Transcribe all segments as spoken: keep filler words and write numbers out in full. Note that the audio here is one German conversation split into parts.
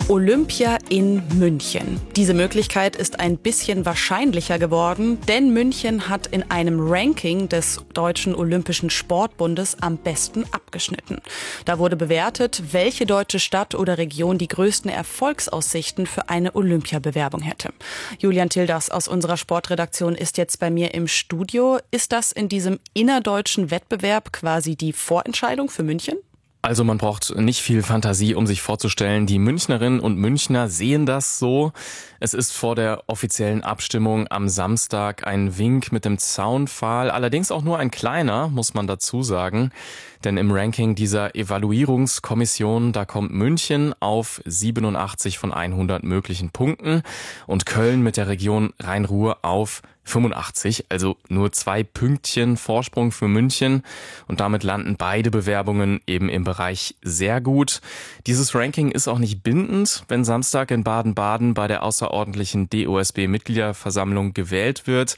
Olympia in München. Diese Möglichkeit ist ein bisschen wahrscheinlicher geworden, denn München hat in einem Ranking des Deutschen Olympischen Sportbundes am besten abgeschnitten. Da wurde bewertet, welche deutsche Stadt oder Region die größten Erfolgsaussichten für eine Olympiabewerbung hätte. Julian Tilders aus unserer Sportredaktion ist jetzt bei mir im Studio. Ist das in diesem innerdeutschen Wettbewerb quasi die Vorentscheidung für München? Also man braucht nicht viel Fantasie, um sich vorzustellen, die Münchnerinnen und Münchner sehen das so. Es ist vor der offiziellen Abstimmung am Samstag ein Wink mit dem Zaunpfahl, allerdings auch nur ein kleiner, muss man dazu sagen. Denn im Ranking dieser Evaluierungskommission, da kommt München auf siebenundachtzig von hundert möglichen Punkten und Köln mit der Region Rhein-Ruhr auf fünfundachtzig, also nur zwei Pünktchen Vorsprung für München und damit landen beide Bewerbungen eben im Bereich sehr gut. Dieses Ranking ist auch nicht bindend, wenn Samstag in Baden-Baden bei der außerordentlichen D O S B-Mitgliederversammlung gewählt wird.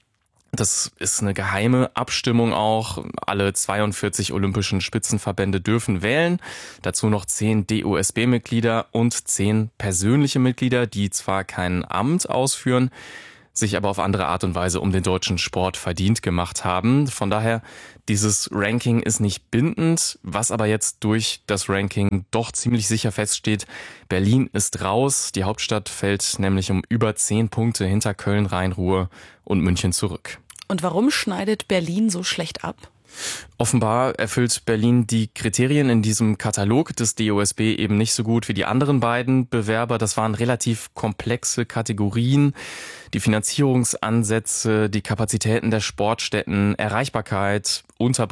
Das ist eine geheime Abstimmung auch. Alle zweiundvierzig olympischen Spitzenverbände dürfen wählen. Dazu noch zehn D O S B-Mitglieder und zehn persönliche Mitglieder, die zwar kein Amt ausführen, sich aber auf andere Art und Weise um den deutschen Sport verdient gemacht haben. Von daher, dieses Ranking ist nicht bindend, was aber jetzt durch das Ranking doch ziemlich sicher feststeht. Berlin ist raus, die Hauptstadt fällt nämlich um über zehn Punkte hinter Köln, Rhein-Ruhr und München zurück. Und warum schneidet Berlin so schlecht ab? Offenbar erfüllt Berlin die Kriterien in diesem Katalog des D O S B eben nicht so gut wie die anderen beiden Bewerber. Das waren relativ komplexe Kategorien. Die Finanzierungsansätze, die Kapazitäten der Sportstätten, Erreichbarkeit,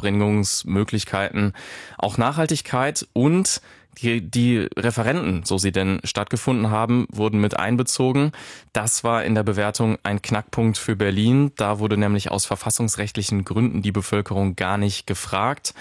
Unterbringungsmöglichkeiten, auch Nachhaltigkeit und Die, die Referenten, so sie denn stattgefunden haben, wurden mit einbezogen. Das war in der Bewertung ein Knackpunkt für Berlin. Da wurde nämlich aus verfassungsrechtlichen Gründen die Bevölkerung gar nicht gefragt.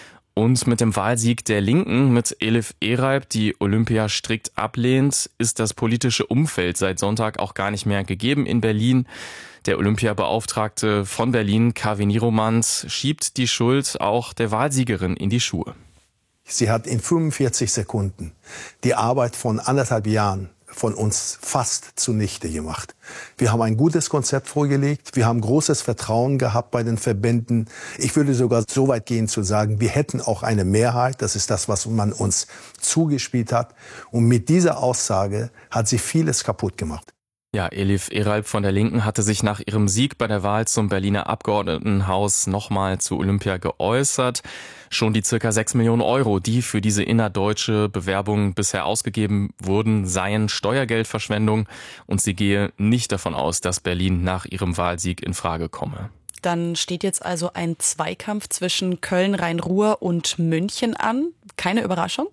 Und mit dem Wahlsieg der Linken, mit Elif Eralp, die Olympia strikt ablehnt, ist das politische Umfeld seit Sonntag auch gar nicht mehr gegeben in Berlin. Der Olympiabeauftragte von Berlin, Kaveh Niromand, schiebt die Schuld auch der Wahlsiegerin in die Schuhe. Sie hat in fünfundvierzig Sekunden die Arbeit von anderthalb Jahren von uns fast zunichte gemacht. Wir haben ein gutes Konzept vorgelegt. Wir haben großes Vertrauen gehabt bei den Verbänden. Ich würde sogar so weit gehen zu sagen, wir hätten auch eine Mehrheit. Das ist das, was man uns zugespielt hat. Und mit dieser Aussage hat sie vieles kaputt gemacht. Ja, Elif Eralp von der Linken hatte sich nach ihrem Sieg bei der Wahl zum Berliner Abgeordnetenhaus nochmal zu Olympia geäußert. Schon die circa sechs Millionen Euro, die für diese innerdeutsche Bewerbung bisher ausgegeben wurden, seien Steuergeldverschwendung und sie gehe nicht davon aus, dass Berlin nach ihrem Wahlsieg in Frage komme. Dann steht jetzt also ein Zweikampf zwischen Köln, Rhein-Ruhr und München an. Keine Überraschung?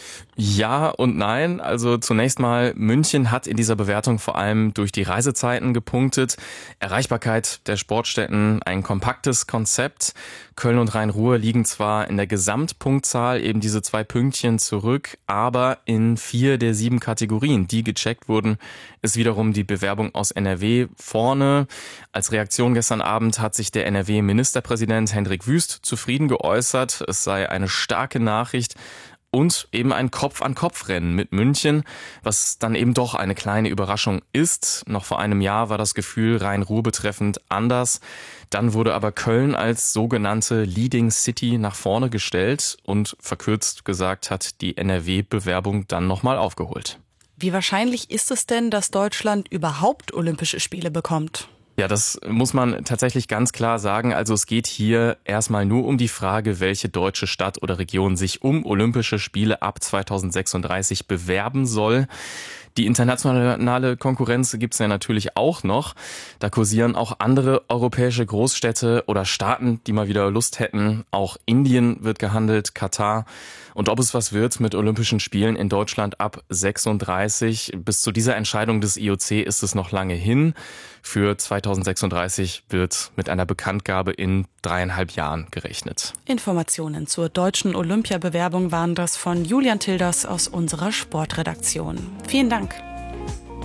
Ja und nein. Also zunächst mal, München hat in dieser Bewertung vor allem durch die Reisezeiten gepunktet. Erreichbarkeit der Sportstätten, ein kompaktes Konzept. Köln und Rhein-Ruhr liegen zwar in der Gesamtpunktzahl eben diese zwei Pünktchen zurück, aber in vier der sieben Kategorien, die gecheckt wurden, ist wiederum die Bewerbung aus N R W vorne. Als Reaktion gestern Abend hat sich der N R W-Ministerpräsident Hendrik Wüst zufrieden geäußert. Es sei eine starke Nachricht. Und eben ein Kopf-an-Kopf-Rennen mit München, was dann eben doch eine kleine Überraschung ist. Noch vor einem Jahr war das Gefühl Rhein-Ruhr betreffend anders. Dann wurde aber Köln als sogenannte Leading City nach vorne gestellt und verkürzt gesagt hat die N R W-Bewerbung dann nochmal aufgeholt. Wie wahrscheinlich ist es denn, dass Deutschland überhaupt Olympische Spiele bekommt? Ja, das muss man tatsächlich ganz klar sagen. Also es geht hier erstmal nur um die Frage, welche deutsche Stadt oder Region sich um Olympische Spiele ab zweitausendsechsunddreißig bewerben soll. Die internationale Konkurrenz gibt's ja natürlich auch noch. Da kursieren auch andere europäische Großstädte oder Staaten, die mal wieder Lust hätten. Auch Indien wird gehandelt, Katar. Und ob es was wird mit Olympischen Spielen in Deutschland ab sechsunddreißig, bis zu dieser Entscheidung des I O C ist es noch lange hin. Für zweitausendsechsunddreißig wird mit einer Bekanntgabe in dreieinhalb Jahren gerechnet. Informationen zur deutschen Olympiabewerbung waren das von Julian Tilders aus unserer Sportredaktion. Vielen Dank.